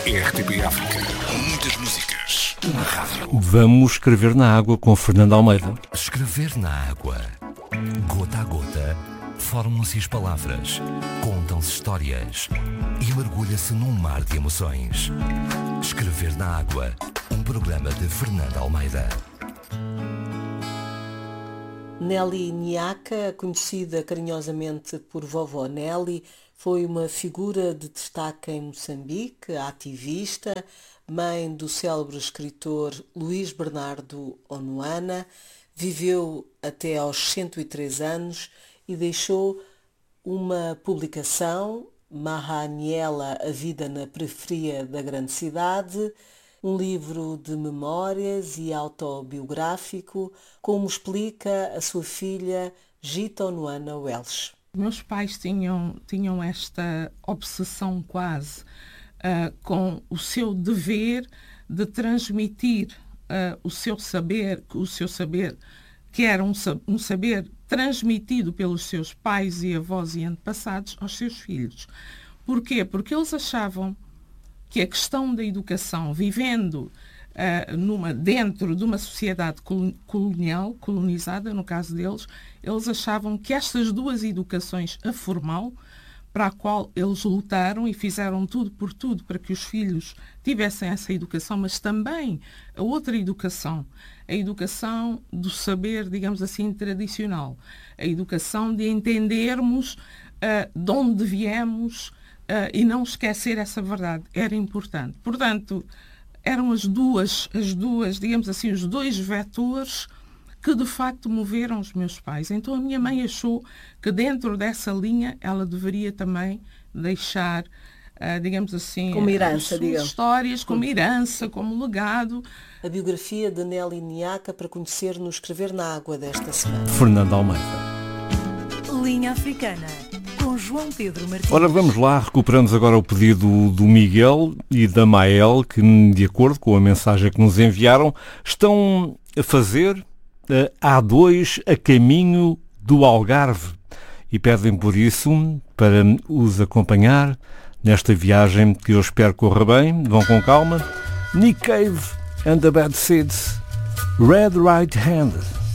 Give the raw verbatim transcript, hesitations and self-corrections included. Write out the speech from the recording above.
R T P África. Muitas músicas. Uma rádio. Vamos escrever na água com Fernando Almeida. Escrever na água. Gota a gota, formam-se as palavras, contam-se histórias e mergulha-se num mar de emoções. Escrever na água. Um programa de Fernando Almeida. Nelly Nyaka, conhecida carinhosamente por Vovó Nelly, foi uma figura de destaque em Moçambique, ativista, mãe do célebre escritor Luís Bernardo Onuana, viveu até aos cento e três anos e deixou uma publicação, Mahaniela, A Vida na Periferia da Grande Cidade, um livro de memórias e autobiográfico, como explica a sua filha Gita Onuana Welsh. Meus pais tinham, tinham esta obsessão quase uh, com o seu dever de transmitir uh, o seu saber, o seu saber que era um, um saber transmitido pelos seus pais e avós e antepassados aos seus filhos. Porquê? Porque eles achavam que a questão da educação, vivendo uh, numa, dentro de uma sociedade colonial, colonizada, no caso deles, eles achavam que estas duas educações, a formal, para a qual eles lutaram e fizeram tudo por tudo para que os filhos tivessem essa educação, mas também a outra educação, a educação do saber, digamos assim, tradicional, a educação de entendermos uh, de onde viemos, Uh, e não esquecer essa verdade, era importante. Portanto, eram as duas, as duas, digamos assim, os dois vetores que de facto moveram os meus pais. Então a minha mãe achou que dentro dessa linha ela deveria também deixar, uh, digamos assim, como herança, as digamos. histórias, como herança, como legado. A biografia de Nelly Nyaka para conhecer no Escrever na Água desta semana. Fernando Almeida. Linha Africana. Com João Pedro Martins. Ora, vamos lá, recuperamos agora o pedido do Miguel e da Mael, que, de acordo com a mensagem que nos enviaram, estão a fazer a A dois a caminho do Algarve e pedem por isso para os acompanhar nesta viagem que eu espero corra bem. Vão com calma. Nick Cave and the Bad Seeds, Red Right Hand.